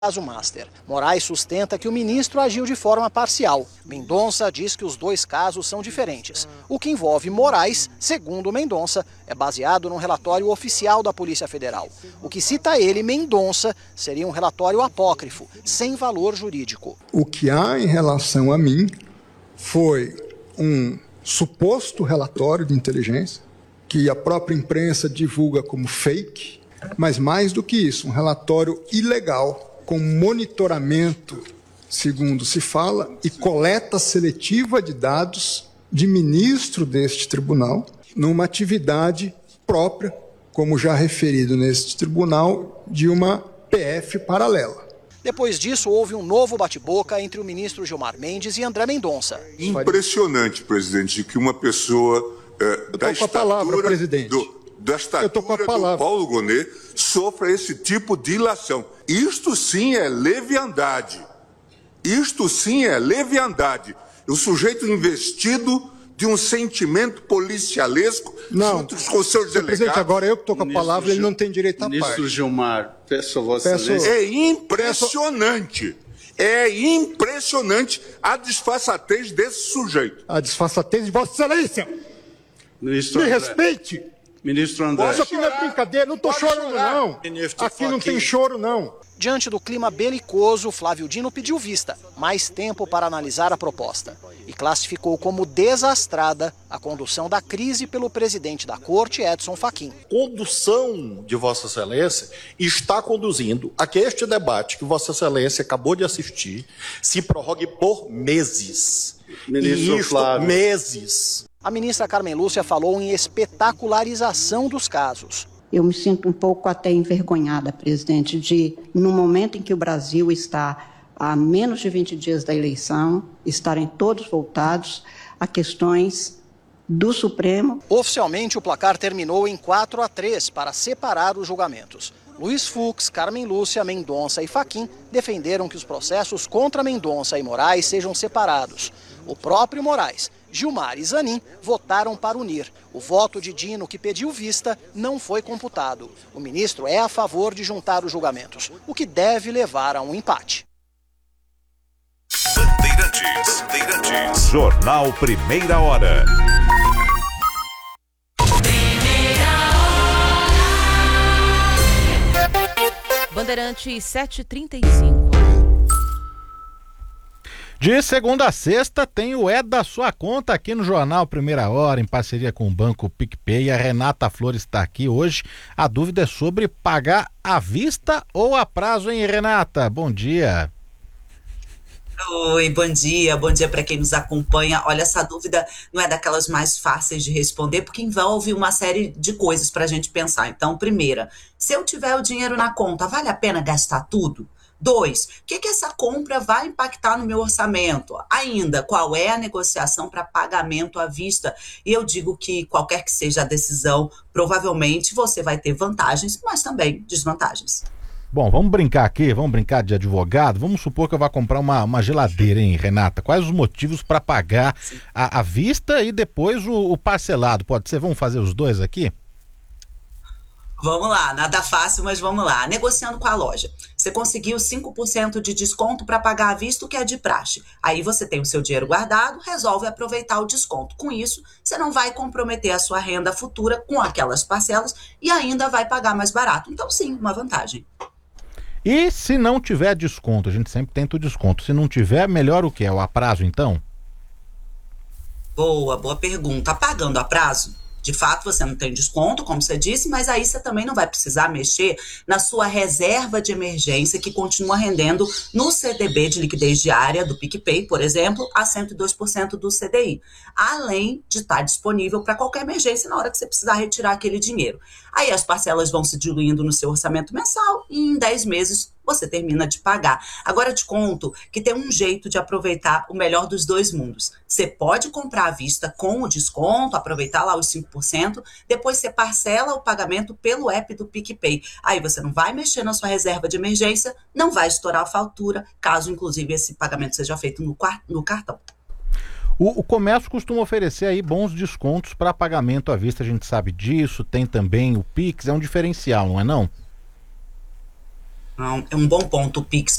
caso Master. Moraes sustenta que o ministro agiu de forma parcial. Mendonça diz que os dois casos são diferentes. O que envolve Moraes, segundo Mendonça, é baseado num relatório oficial da Polícia Federal. O que cita ele, Mendonça, seria um relatório apócrifo, sem valor jurídico. O que há em relação a mim foi um suposto relatório de inteligência, que a própria imprensa divulga como fake, mas mais do que isso, um relatório ilegal, com monitoramento, segundo se fala, e coleta seletiva de dados de ministro deste tribunal, numa atividade própria, como já referido neste tribunal, de uma PF paralela. Depois disso, houve um novo bate-boca entre o ministro Gilmar Mendes e André Mendonça. Impressionante, presidente, que uma pessoa da estatura do Paulo Gonet sofra esse tipo de ilação. Isto sim é leviandade. Isto sim é leviandade. O sujeito investido de um sentimento policialesco junto com os seus delegados. Presidente, agora eu que estou com a palavra, ele não tem direito à parte. Ministro Gilmar, peço a Vossa Excelência. É impressionante. É impressionante a disfarçatez desse sujeito. A disfarçatez de Vossa Excelência. Ministro Me André. respeite. Ministro André. Isso aqui não é brincadeira, não estou chorando não. Aqui não tem choro não. Diante do clima belicoso, Flávio Dino pediu vista, mais tempo para analisar a proposta. E classificou como desastrada a condução da crise pelo presidente da Corte, Edson Fachin. Condução de Vossa Excelência está conduzindo a que este debate que Vossa Excelência acabou de assistir se prorrogue por meses. Ministro Flávio. Meses. A ministra Carmen Lúcia falou em espetacularização dos casos. Eu me sinto um pouco até envergonhada, presidente, de, no momento em que o Brasil está a menos de 20 dias da eleição, estarem todos voltados a questões do Supremo. Oficialmente, o placar terminou em 4-3 para separar os julgamentos. Luiz Fux, Carmen Lúcia, Mendonça e Fachin defenderam que os processos contra Mendonça e Moraes sejam separados. O próprio Moraes, Gilmar e Zanin votaram para unir. O voto de Dino, que pediu vista, não foi computado. O ministro é a favor de juntar os julgamentos, o que deve levar a um empate. Bandeirantes. Jornal Primeira Hora. Bandeirantes 7h35. De segunda a sexta tem o É da Sua Conta aqui no Jornal Primeira Hora, em parceria com o Banco PicPay. A Renata Flores está aqui hoje. A dúvida é sobre pagar à vista ou a prazo, hein, Renata? Bom dia. Oi, bom dia para quem nos acompanha. Olha, essa dúvida não é daquelas mais fáceis de responder, porque envolve uma série de coisas para a gente pensar. Então, primeira, se eu tiver o dinheiro na conta, vale a pena gastar tudo? 2, o que essa compra vai impactar no meu orçamento? Ainda, qual é a negociação para pagamento à vista? E eu digo que qualquer que seja a decisão, provavelmente você vai ter vantagens, mas também desvantagens. Bom, vamos brincar aqui, vamos brincar de advogado. Vamos supor que eu vá comprar uma geladeira, hein, Renata? Quais os motivos para pagar à vista e depois o parcelado? Pode ser? Vamos fazer os dois aqui? Vamos lá, nada fácil, mas vamos lá. Negociando com a loja. Você conseguiu 5% de desconto para pagar à vista, o que é de praxe. Aí você tem o seu dinheiro guardado, resolve aproveitar o desconto. Com isso, você não vai comprometer a sua renda futura com aquelas parcelas e ainda vai pagar mais barato. Então, sim, uma vantagem. E se não tiver desconto? A gente sempre tenta o desconto. Se não tiver, melhor o quê? É o a prazo, então? Boa pergunta. Pagando a prazo? De fato, você não tem desconto, como você disse, mas aí você também não vai precisar mexer na sua reserva de emergência, que continua rendendo no CDB de liquidez diária do PicPay, por exemplo, a 102% do CDI. Além de estar disponível para qualquer emergência na hora que você precisar retirar aquele dinheiro. Aí as parcelas vão se diluindo no seu orçamento mensal e em 10 meses você termina de pagar. Agora te conto que tem um jeito de aproveitar o melhor dos dois mundos. Você pode comprar à vista com o desconto, aproveitar lá os 5%, depois você parcela o pagamento pelo app do PicPay. Aí você não vai mexer na sua reserva de emergência, não vai estourar a fatura, caso inclusive esse pagamento seja feito no cartão. O comércio costuma oferecer aí bons descontos para pagamento à vista, a gente sabe disso, tem também o Pix, é um diferencial, não é não? É um bom ponto o Pix